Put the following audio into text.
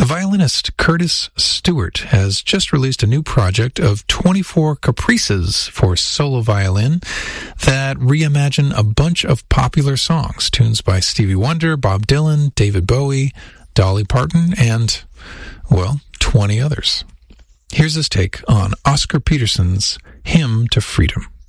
violinist Curtis Stewart has just released a new project of 24 caprices for solo violin that reimagine a bunch of popular songs, tunes by Stevie Wonder, Bob Dylan, David Bowie, Dolly Parton, and, well, 20 others. Here's his take on Oscar Peterson's Hymn to Freedom.